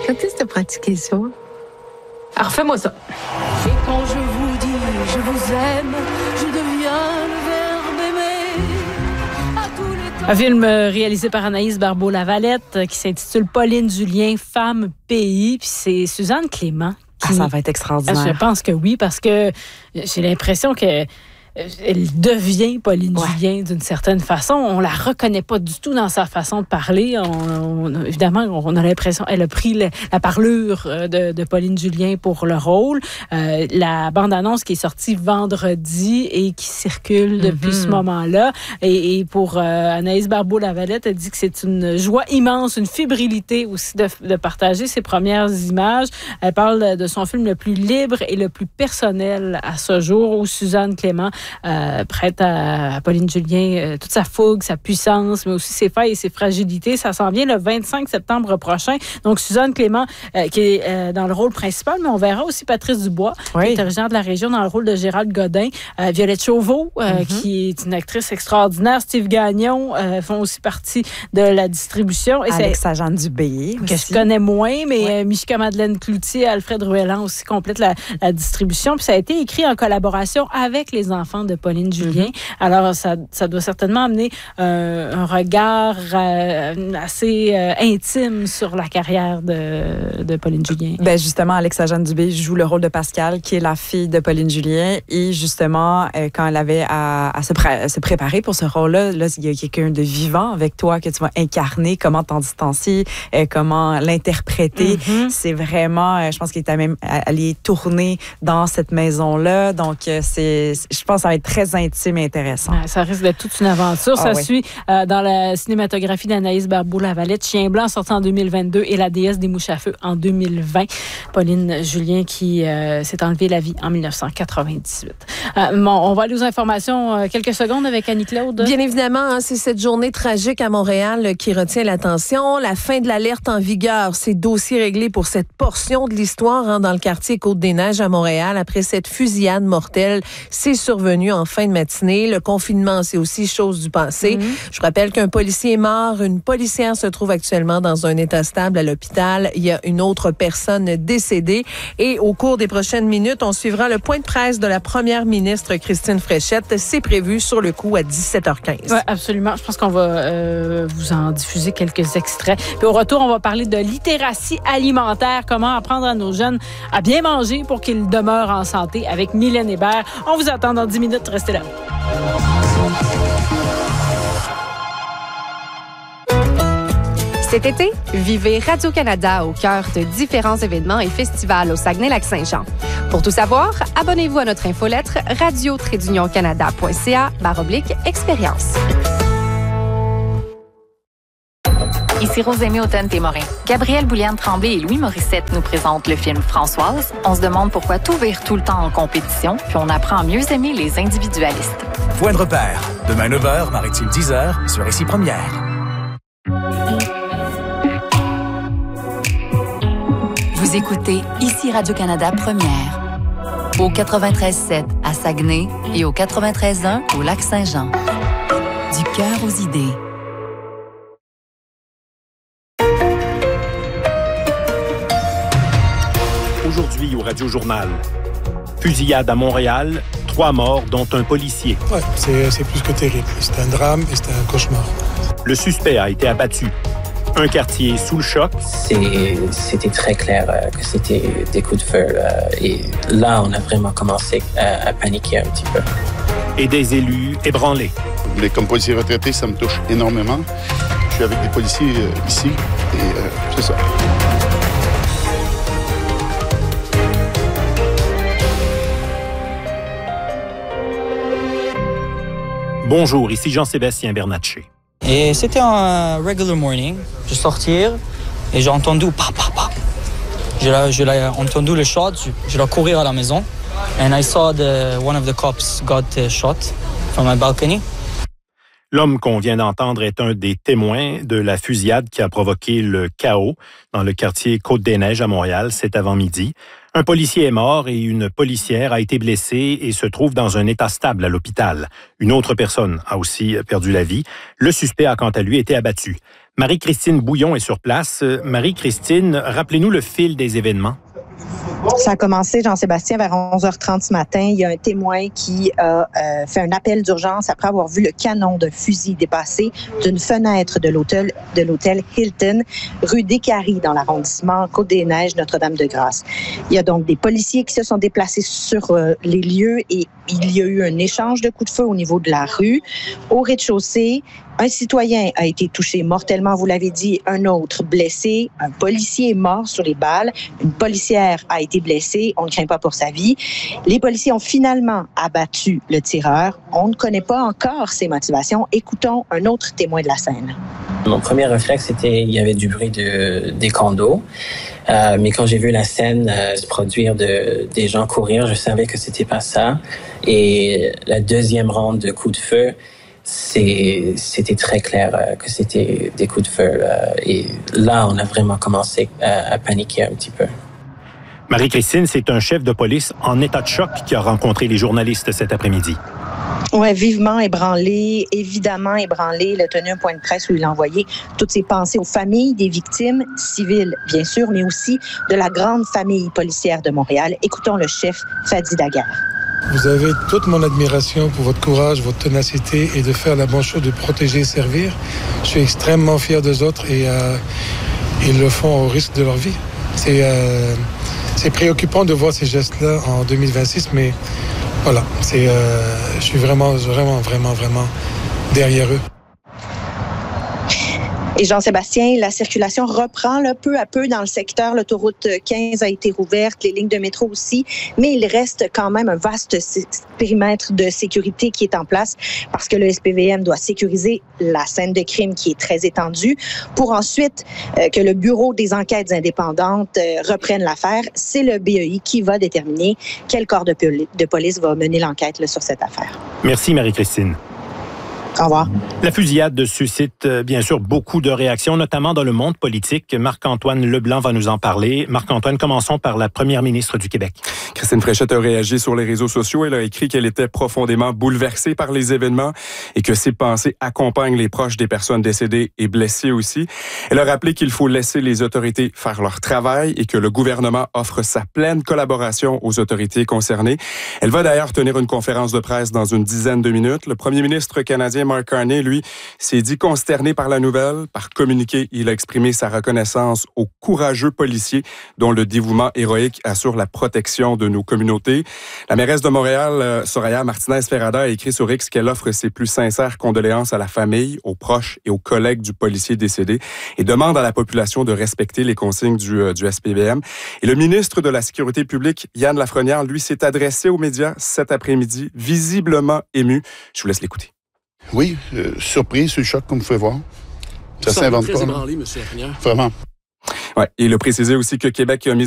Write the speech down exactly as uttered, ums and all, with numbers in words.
Quand est-ce que tu as pratiqué ça? Alors, fais-moi ça. Et quand je vous dis je vous aime, je deviens le verbe aimer. À tous les temps. Un film réalisé par Anaïs Barbeau-Lavalette qui s'intitule Pauline Julien, Femme Pays. Puis c'est Suzanne Clément. Qui... Ah, ça va être extraordinaire. Je pense que oui, parce que j'ai l'impression que elle devient Pauline ouais. Julien d'une certaine façon. On la reconnaît pas du tout dans sa façon de parler. On, on, évidemment, on a l'impression qu'elle a pris le, la parlure de, de Pauline Julien pour le rôle. Euh, la bande-annonce qui est sortie vendredi et qui circule depuis mm-hmm. ce moment-là. Et, et pour euh, Anaïs Barbeau-Lavalette, elle dit que c'est une joie immense, une fébrilité aussi de, de partager ses premières images. Elle parle de son film le plus libre et le plus personnel à ce jour, où Suzanne Clément Euh, prête à, à Pauline Julien euh, toute sa fougue, sa puissance, mais aussi ses failles et ses fragilités. Ça s'en vient le vingt-cinq septembre prochain. Donc, Suzanne Clément, euh, qui est euh, dans le rôle principal, mais on verra aussi Patrice Dubois, oui. qui est originaire de la région, dans le rôle de Gérald Godin. Euh, Violette Chauveau, euh, mm-hmm. qui est une actrice extraordinaire. Steve Gagnon euh, font aussi partie de la distribution. Et Alexa-Jeanne Dubé que aussi. Je connais moins, mais ouais. euh, Michika-Madeleine Cloutier, Alfred Rouellan aussi complètent la, la distribution. Puis ça a été écrit en collaboration avec les enfants de Pauline Julien. Mm-hmm. Alors, ça, ça doit certainement amener euh, un regard euh, assez euh, intime sur la carrière de, de Pauline Julien. Ben justement, Alexa-Jeanne Dubé joue le rôle de Pascal, qui est la fille de Pauline Julien. Et justement, euh, quand elle avait à, à, se pré- à se préparer pour ce rôle-là, là, il y a quelqu'un de vivant avec toi que tu vas incarner, comment t'en distancier, euh, comment l'interpréter. Mm-hmm. C'est vraiment, euh, je pense qu'elle est même allée tourner dans cette maison-là. Donc, euh, c'est, je pense que ça va être très intime et intéressant. Ouais, ça risque d'être toute une aventure. Ah, ça oui. suit euh, dans la cinématographie d'Anaïs Barbeau-Lavalette, Chien blanc sorti en deux mille vingt-deux et La déesse des mouches à feu en deux mille vingt. Pauline Julien qui euh, s'est enlevé la vie en dix-neuf cent quatre-vingt-dix-huit. Euh, bon, on va aller aux informations euh, quelques secondes avec Annie-Claude. Bien évidemment, hein, c'est cette journée tragique à Montréal qui retient l'attention. La fin de l'alerte en vigueur, c'est dossier réglé pour cette portion de l'histoire hein, dans le quartier Côte-des-Neiges à Montréal après cette fusillade mortelle. C'est survenu en fin de matinée. Le confinement, c'est aussi chose du passé. Mm-hmm. Je rappelle qu'un policier est mort. Une policière se trouve actuellement dans un état stable à l'hôpital. Il y a une autre personne décédée. Et au cours des prochaines minutes, on suivra le point de presse de la première ministre Christine Fréchette. C'est prévu sur le coup à dix-sept heures quinze. Oui, absolument. Je pense qu'on va euh, vous en diffuser quelques extraits. Puis au retour, on va parler de littératie alimentaire. Comment apprendre à nos jeunes à bien manger pour qu'ils demeurent en santé avec Mylène Hébert. On vous attend dans dix minutes. Restez là. Cet été, vivez Radio-Canada au cœur de différents événements et festivals au Saguenay-Lac-Saint-Jean. Pour tout savoir, abonnez-vous à notre infolettre radio tiret union canada point c a barre oblique expérience. Ici Rosémie Automne-Témorin. Gabrielle Bouliane-Tremblay et Louis Morissette nous présentent le film Françoise. On se demande pourquoi tout vire tout le temps en compétition, puis on apprend à mieux aimer les individualistes. Point de repère. Demain neuf heures, Maritime dix heures, sur Ici Première. Vous écoutez Ici Radio-Canada Première. Au quatre-vingt-treize sept à Saguenay et au quatre-vingt-treize un au Lac-Saint-Jean. Du cœur aux idées. Aujourd'hui au Radio-Journal. Fusillade à Montréal, trois morts dont un policier. Ouais, c'est, c'est plus que terrible. C'est un drame et c'est un cauchemar. Le suspect a été abattu. Un quartier sous le choc. C'est, c'était très clair euh, que c'était des coups de feu. Euh, et là, on a vraiment commencé à, à paniquer un petit peu. Et des élus ébranlés. Mais comme policier retraité, ça me touche énormément. Je suis avec des policiers euh, ici et euh, c'est ça. Bonjour, ici Jean-Sébastien Bernatchez. Et c'était un regular morning. Je sortir et j'ai entendu pa pa pa. J'ai, j'ai entendu le shot. Je, je dois courir à la maison. And I saw the one of the cops got shot from my balcony. L'homme qu'on vient d'entendre est un des témoins de la fusillade qui a provoqué le chaos dans le quartier Côte-des-Neiges à Montréal cet avant-midi. Un policier est mort et une policière a été blessée et se trouve dans un état stable à l'hôpital. Une autre personne a aussi perdu la vie. Le suspect a quant à lui été abattu. Marie-Christine Bouillon est sur place. Marie-Christine, rappelez-nous le fil des événements. Ça a commencé, Jean-Sébastien, vers onze heures trente ce matin. Il y a un témoin qui a euh, fait un appel d'urgence après avoir vu le canon d'un fusil dépasser d'une fenêtre de l'hôtel de l'hôtel Hilton, rue des Caries, dans l'arrondissement Côte-des-Neiges, Notre-Dame-de-Grâce. Il y a donc des policiers qui se sont déplacés sur euh, les lieux et il y a eu un échange de coups de feu au niveau de la rue. Au rez-de-chaussée, un citoyen a été touché mortellement, vous l'avez dit, un autre blessé, un policier est mort sur les balles, une policière a été blessée, on ne craint pas pour sa vie. Les policiers ont finalement abattu le tireur. On ne connaît pas encore ses motivations. Écoutons un autre témoin de la scène. Mon premier réflexe, c'était il y avait du bruit de, des condos. Euh, mais quand j'ai vu la scène euh, se produire, de, des gens courir, je savais que c'était pas ça. Et la deuxième ronde de coups de feu, c'est, c'était très clair euh, que c'était des coups de feu. Euh, et là, on a vraiment commencé à, à paniquer un petit peu. Marie-Christine, c'est un chef de police en état de choc qui a rencontré les journalistes cet après-midi. Oui, vivement ébranlé, évidemment ébranlé. Il a tenu un point de presse où il a envoyé toutes ses pensées aux familles des victimes civiles, bien sûr, mais aussi de la grande famille policière de Montréal. Écoutons le chef Fadi Daguerre. Vous avez toute mon admiration pour votre courage, votre ténacité et de faire la bonne chose, de protéger et servir. Je suis extrêmement fier d'eux autres et euh, ils le font au risque de leur vie. C'est, euh, c'est préoccupant de voir ces gestes-là en deux mille vingt-six, mais voilà, c'est, euh, je suis vraiment, vraiment, vraiment, vraiment derrière eux. Et Jean-Sébastien, la circulation reprend là, peu à peu dans le secteur. L'autoroute quinze a été rouverte, les lignes de métro aussi, mais il reste quand même un vaste périmètre de sécurité qui est en place parce que le S P V M doit sécuriser la scène de crime qui est très étendue pour ensuite euh, que le Bureau des enquêtes indépendantes euh, reprenne l'affaire. C'est le B E I qui va déterminer quel corps de, poli- de police va mener l'enquête là, sur cette affaire. Merci Marie-Christine. Au revoir. La fusillade suscite bien sûr beaucoup de réactions, notamment dans le monde politique. Marc-Antoine Leblanc va nous en parler. Marc-Antoine, commençons par la première ministre du Québec. Christine Fréchette a réagi sur les réseaux sociaux. Elle a écrit qu'elle était profondément bouleversée par les événements et que ses pensées accompagnent les proches des personnes décédées et blessées aussi. Elle a rappelé qu'il faut laisser les autorités faire leur travail et que le gouvernement offre sa pleine collaboration aux autorités concernées. Elle va d'ailleurs tenir une conférence de presse dans une dizaine de minutes. Le premier ministre canadien Mark Carney, lui, s'est dit consterné par la nouvelle. Par communiqué, il a exprimé sa reconnaissance aux courageux policiers dont le dévouement héroïque assure la protection de nos communautés. La mairesse de Montréal, Soraya Martinez-Ferrada, a écrit sur X qu'elle offre ses plus sincères condoléances à la famille, aux proches et aux collègues du policier décédé et demande à la population de respecter les consignes du, euh, du S P V M. Et le ministre de la Sécurité publique, Yann Lafrenière, lui, s'est adressé aux médias cet après-midi, visiblement ému. Je vous laisse l'écouter. Oui, euh, surpris, sur le choc, comme vous pouvez voir. Ça ne s'invente pas. Très ébranlé, M. Lafrenière. Vraiment. Ouais, et il a précisé aussi que Québec a mis